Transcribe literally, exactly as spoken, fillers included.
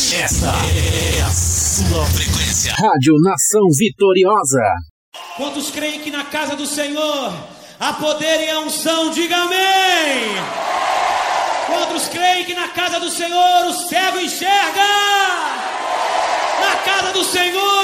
Esta é a sua frequência. Rádio Nação Vitoriosa. Quantos creem que na casa do Senhor há poder e a unção? Diga amém. Quantos creem que na casa do Senhor o cego enxerga? Na casa do Senhor